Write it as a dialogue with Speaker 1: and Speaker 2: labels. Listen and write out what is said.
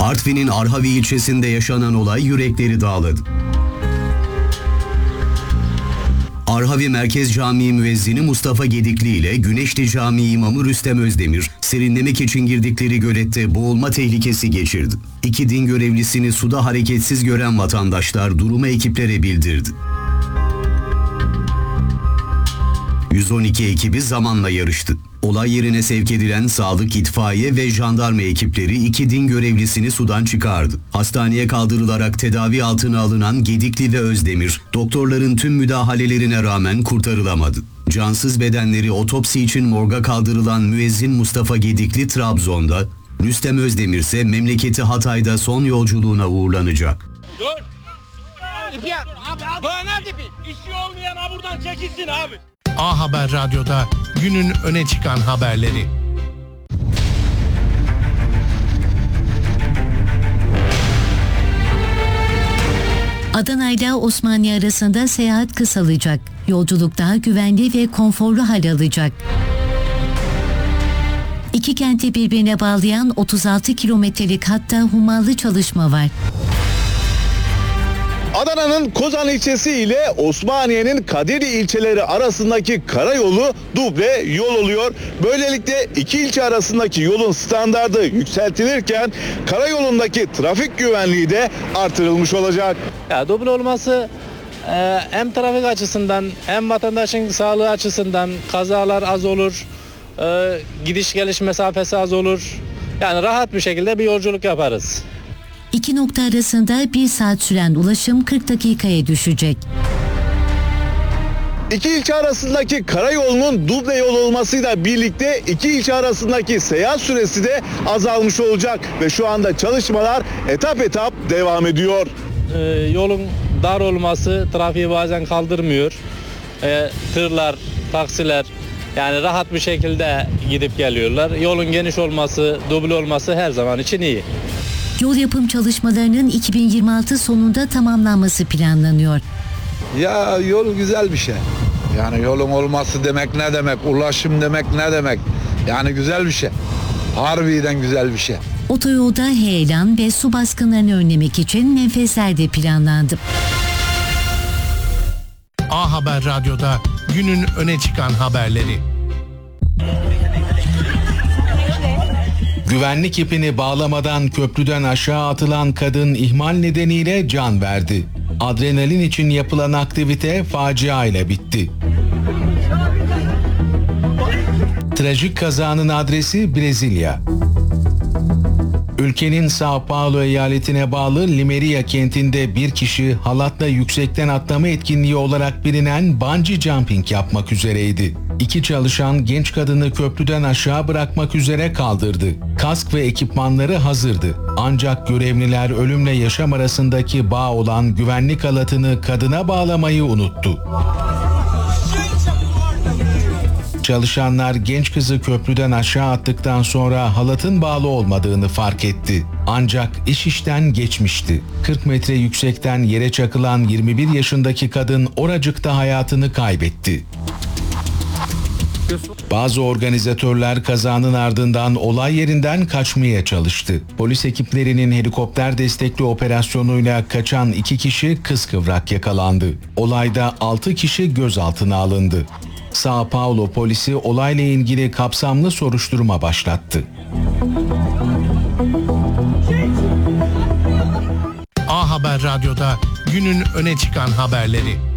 Speaker 1: Artvin'in Arhavi ilçesinde yaşanan olay yürekleri dağladı. Arhavi Merkez Camii müezzini Mustafa Gedikli ile Güneşli Camii imamı Rüstem Özdemir, serinlemek için girdikleri gölette boğulma tehlikesi geçirdi. İki din görevlisini suda hareketsiz gören vatandaşlar durumu ekiplere bildirdi. 112 ekibi zamanla yarıştı. Olay yerine sevk edilen sağlık, itfaiye ve jandarma ekipleri iki din görevlisini sudan çıkardı. Hastaneye kaldırılarak tedavi altına alınan Gedikli ve Özdemir, doktorların tüm müdahalelerine rağmen kurtarılamadı. Cansız bedenleri otopsi için morga kaldırılan müezzin Mustafa Gedikli Trabzon'da, Rüstem Özdemir ise memleketi Hatay'da son yolculuğuna uğurlanacak.
Speaker 2: Dur. Nerede bir? İşi olmayan buradan çekilsin abi.
Speaker 3: A Haber Radyo'da günün öne çıkan haberleri.
Speaker 4: Adana ile Osmaniye arasında seyahat kısalacak. Yolculuk daha güvenli ve konforlu hal alacak. İki kenti birbirine bağlayan 36 kilometrelik hatta hummalı çalışma var.
Speaker 5: Adana'nın Kozan ilçesi ile Osmaniye'nin Kadirli ilçeleri arasındaki karayolu duble yol oluyor. Böylelikle iki ilçe arasındaki yolun standardı yükseltilirken karayolundaki trafik güvenliği de artırılmış olacak.
Speaker 6: Ya duble olması hem trafik açısından hem vatandaşın sağlığı açısından kazalar az olur, gidiş geliş mesafesi az olur. Yani rahat bir şekilde bir yolculuk yaparız.
Speaker 4: İki nokta arasında 1 saat süren ulaşım 40 dakikaya düşecek.
Speaker 5: İki ilçe arasındaki karayolunun duble yol olmasıyla birlikte iki ilçe arasındaki seyahat süresi de azalmış olacak ve şu anda çalışmalar etap etap devam ediyor.
Speaker 6: Yolun dar olması trafiği bazen kaldırmıyor. Tırlar, taksiler yani rahat bir şekilde gidip geliyorlar. Yolun geniş olması, duble olması her zaman için iyi.
Speaker 4: Yol yapım çalışmalarının 2026 sonunda tamamlanması planlanıyor.
Speaker 7: Ya yol güzel bir şey. Yani yolun olması demek ne demek? Ulaşım demek ne demek? Yani güzel bir şey. Harbiden güzel bir şey.
Speaker 4: Otoyolda heyelan ve su baskınlarını önlemek için menfezler de planlandı.
Speaker 3: A Haber Radyo'da günün öne çıkan haberleri. Güvenlik ipini bağlamadan köprüden aşağı atılan kadın ihmal nedeniyle can verdi. Adrenalin için yapılan aktivite facia ile bitti. Trajik kazanın adresi Brezilya. Ülkenin São Paulo eyaletine bağlı Limeria kentinde bir kişi halatla yüksekten atlama etkinliği olarak bilinen bungee jumping yapmak üzereydi. İki çalışan genç kadını köprüden aşağı bırakmak üzere kaldırdı. Kask ve ekipmanları hazırdı. Ancak görevliler ölümle yaşam arasındaki bağ olan güvenlik halatını kadına bağlamayı unuttu. Çalışanlar genç kızı köprüden aşağı attıktan sonra halatın bağlı olmadığını fark etti. Ancak iş işten geçmişti. 40 metre yüksekten yere çakılan 21 yaşındaki kadın oracıkta hayatını kaybetti. Bazı organizatörler kazanın ardından olay yerinden kaçmaya çalıştı. Polis ekiplerinin helikopter destekli operasyonuyla kaçan 2 kişi kıskıvrak yakalandı. Olayda 6 kişi gözaltına alındı. São Paulo polisi olayla ilgili kapsamlı soruşturma başlattı. A Haber Radyo'da günün öne çıkan haberleri.